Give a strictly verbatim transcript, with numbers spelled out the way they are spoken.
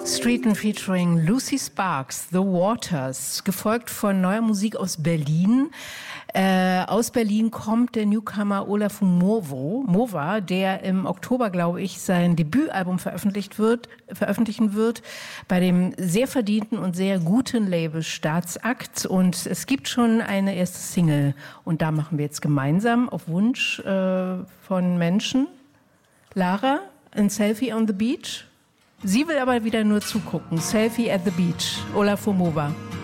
Streeten featuring Lucy Sparks, The Waters, gefolgt von neuer Musik aus Berlin. Äh, aus Berlin kommt der Newcomer Olafur Mova, der im Oktober, glaube ich, sein Debütalbum veröffentlicht wird, veröffentlichen wird, bei dem sehr verdienten und sehr guten Label Staatsakt. Und es gibt schon eine erste Single. Und da machen wir jetzt gemeinsam auf Wunsch äh, von Menschen. Lara, ein Selfie on the Beach. Sie will aber wieder nur zugucken. Selfie at the Beach. Olafur Mova.